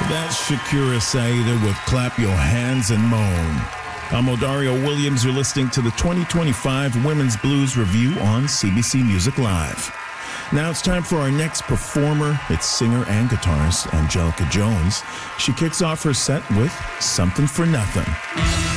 That's Shakira Saida with Clap Your Hands and Moan. I'm Odario Williams. You're listening to the 2025 Women's Blues Review on CBC Music Live. Now it's time for our next performer. It's singer and guitarist Angelica Jones. She kicks off her set with Something for Nothing.